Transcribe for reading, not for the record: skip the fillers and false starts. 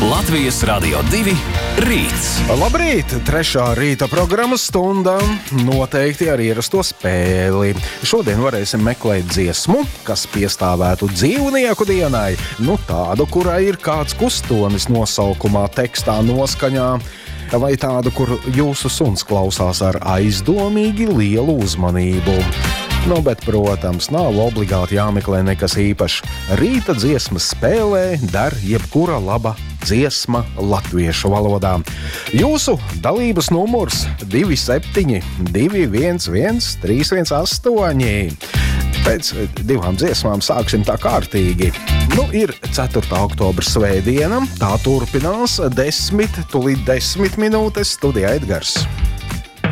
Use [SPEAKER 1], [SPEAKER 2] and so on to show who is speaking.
[SPEAKER 1] Latvijas Radio 2 rīts.
[SPEAKER 2] Labrīt! Trešā rīta programmas stunda noteikti ar ierasto spēli. Šodien varēsim meklēt dziesmu, kas piestāvētu dzīvnieku dienai. Tādu, kurai ir kāds kustonis nosaukumā, tekstā, noskaņā. Vai tādu, kur jūsu suns klausās ar aizdomīgi lielu uzmanību. Bet, protams, nav obligāti jāmeklē nekas īpašs. Rīta dziesmas spēlē der jebkura laba dziesma latviešu valodā. Jūsu dalības numurs 27 211 318. Pēc divām dziesmām sāksim tā kārtīgi. Ir 4. oktobra svētdiena, tā turpinās 10 minūtes studijā Edgars.